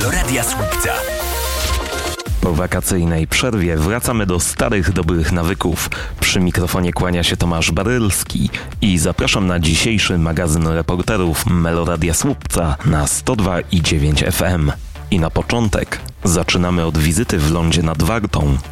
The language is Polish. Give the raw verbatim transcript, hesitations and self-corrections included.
Meloradia Słupca. Po wakacyjnej przerwie wracamy do starych, dobrych nawyków. Przy mikrofonie kłania się Tomasz Barylski i zapraszam na dzisiejszy magazyn reporterów Meloradia Słupca na sto dwa i dziewięć F M. I na początek zaczynamy od wizyty w lądzie nad Wartą,